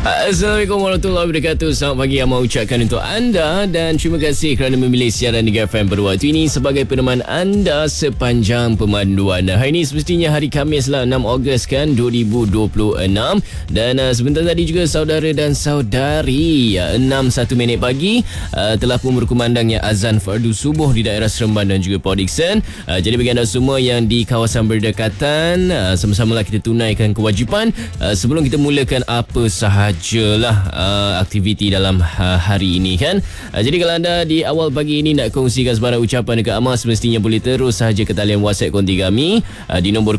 Assalamualaikum warahmatullahi wabarakatuh. Selamat pagi yang mau ucapkan untuk anda dan terima kasih kerana memilih siaran Negara FM pada waktu ini sebagai peneman anda sepanjang pemanduan. Hari ini semestinya hari Khamis lah, 6 Ogos kan 2026, dan sebentar tadi juga saudara dan saudari 6:01 pagi telah pun berkumandangnya azan fardu subuh di daerah Seremban dan juga Port Dickson. Jadi bagi anda semua yang di kawasan berdekatan, sama-samalah kita tunaikan kewajipan sebelum kita mulakan apa sahajalah aktiviti dalam hari ini kan. Jadi kalau anda di awal pagi ini nak kongsikan sebarang ucapan dekat Amal, semestinya boleh terus sahaja ke talian WhatsApp konti kami di nombor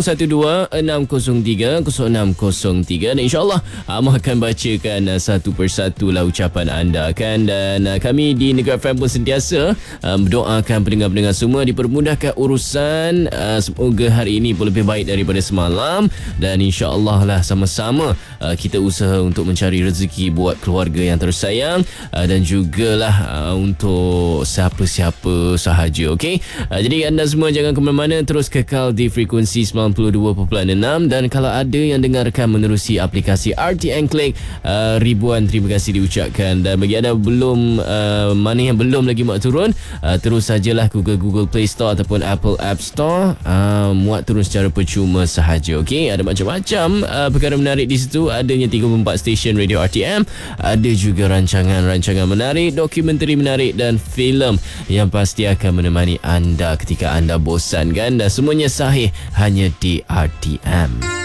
0126030603, dan insyaAllah Amal akan bacakan satu persatu lah ucapan anda kan. Dan kami di Negara FM pun sentiasa mendoakan pendengar-pendengar semua dipermudahkan urusan, semoga hari ini pun lebih baik daripada semalam, dan insyaAllah lah sama-sama kita usaha untuk mencari rezeki buat keluarga yang tersayang dan jugalah untuk siapa-siapa sahaja. Okey, jadi anda semua jangan ke mana-mana, terus kekal di frekuensi 92.6, dan kalau ada yang dengarkan menerusi aplikasi RTN Click, ribuan terima kasih diucapkan. Dan bagi anda belum mana yang belum lagi muat turun, terus sajalah Google Play Store ataupun Apple App Store, muat turun secara percuma sahaja. Okey, ada macam-macam perkara menarik di situ. Adanya 34 stesen radio RTM, ada juga rancangan-rancangan menarik, dokumentari menarik dan filem yang pasti akan menemani anda ketika anda bosan kan, dan semuanya sahih hanya di RTM.